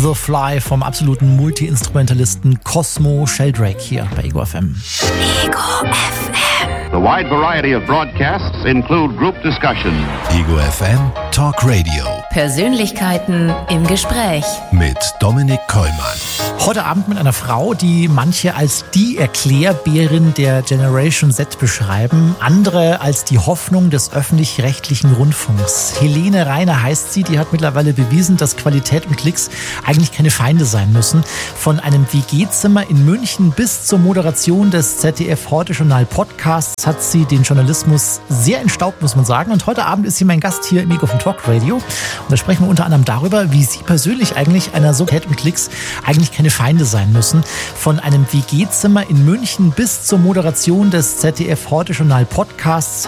The Fly vom absoluten Multi-Instrumentalisten Cosmo Sheldrake hier bei Ego FM. Ego FM. The wide variety of broadcasts include group discussion. Ego FM Talk Radio. Persönlichkeiten im Gespräch. Mit Dominik Kollmann. Heute Abend mit einer Frau, die manche als die Erklärbärin der Generation Z beschreiben, andere als die Hoffnung des öffentlich-rechtlichen Rundfunks. Helene Reiner heißt sie, die hat mittlerweile bewiesen, dass Qualität und Klicks eigentlich keine Feinde sein müssen. Von einem WG-Zimmer in München bis zur Moderation des ZDF-Heute-Journal-Podcasts hat sie den Journalismus sehr entstaubt, muss man sagen. Und heute Abend ist sie mein Gast hier im Ego FM Talk Radio. Und da sprechen wir unter anderem darüber, wie sie persönlich eigentlich einer so Qualität und Klicks eigentlich keine Feinde sein müssen. Von einem WG-Zimmer in München bis zur Moderation des ZDF-Heute-Journal-Podcasts